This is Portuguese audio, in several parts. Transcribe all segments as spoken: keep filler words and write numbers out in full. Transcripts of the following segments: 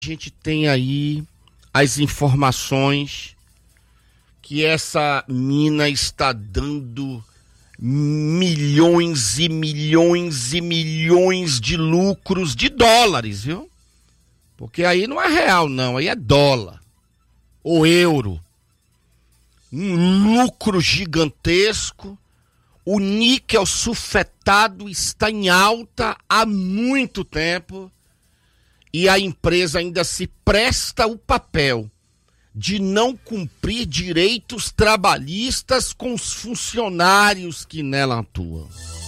A gente tem aí as informações que essa mina está dando milhões e milhões e milhões de lucros de dólares, viu? Porque aí não é real, não, aí é dólar ou euro. Um lucro gigantesco. O níquel sulfetado está em alta há muito tempo e a empresa ainda se presta o papel de não cumprir direitos trabalhistas com os funcionários que nela atuam.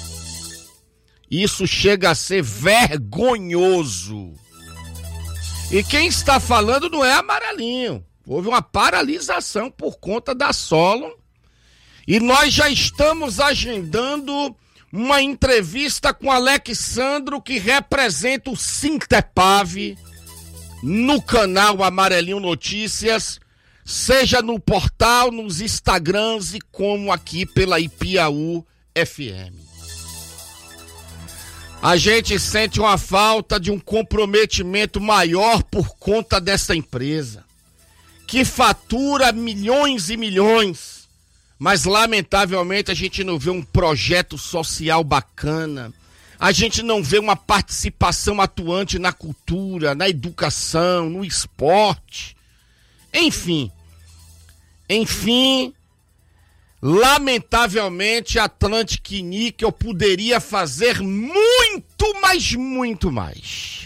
Isso chega a ser vergonhoso. E quem está falando não é Amarelinho. Houve uma paralisação por conta da Solon. E nós já estamos agendando uma entrevista com Alexandro, que representa o Sintepave, no canal Amarelinho Notícias, seja no portal, nos Instagrams e como aqui pela Ipiaú F M. A gente sente uma falta de um comprometimento maior por conta dessa empresa, que fatura milhões e milhões. Mas, lamentavelmente, a gente não vê um projeto social bacana. A gente não vê uma participação atuante na cultura, na educação, no esporte. Enfim. Enfim, lamentavelmente, a Atlantic Níquel poderia fazer muito, mas muito mais.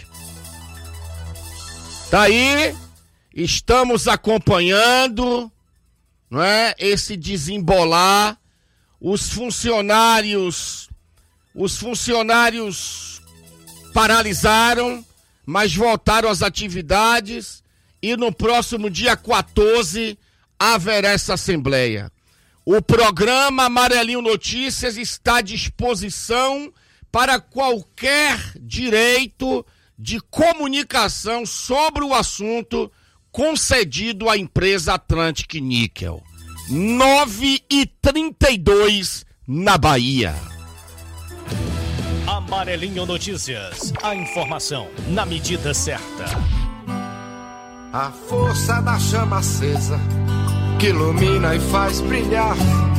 Daí, estamos acompanhando... não é? Esse desembolar, os funcionários, os funcionários paralisaram, mas voltaram às atividades e no próximo dia quatorze haverá essa assembleia. O programa Amarelinho Notícias está à disposição para qualquer direito de comunicação sobre o assunto concedido à empresa Atlantic Níquel. nove e trinta e dois na Bahia. Amarelinho Notícias. A informação na medida certa. A força da chama acesa que ilumina e faz brilhar